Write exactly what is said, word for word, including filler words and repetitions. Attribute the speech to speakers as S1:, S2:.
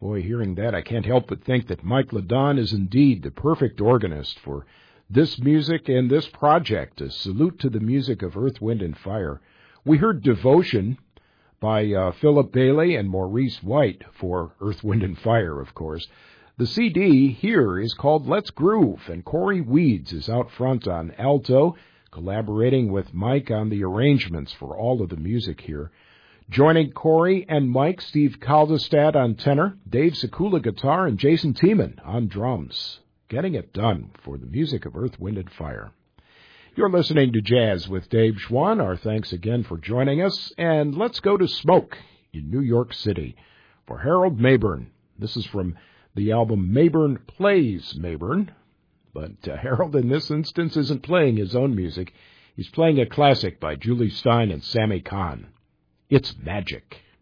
S1: Boy, hearing that, I can't help but think that Mike Ladon is indeed the perfect organist for this music and this project. A salute to the music of Earth, Wind, and Fire. We heard Devotion by uh, Philip Bailey and Maurice White for Earth, Wind, and Fire, of course. The C D here is called Let's Groove, and Corey Weeds is out front on alto, collaborating with Mike on the arrangements for all of the music here. Joining Corey and Mike, Steve Kaldestad on tenor, Dave Sekula guitar, and Jason Tiemann on drums. Getting it done for the music of Earth, Wind, and Fire. You're listening to Jazz with Dave Schwann. Our thanks again for joining us. And let's go to Smoke in New York City for Harold Mabern. This is from the album Mabern Plays Mabern. But uh, Harold in this instance isn't playing his own music. He's playing a classic by Julie Stein and Sammy Kahn. It's Magic.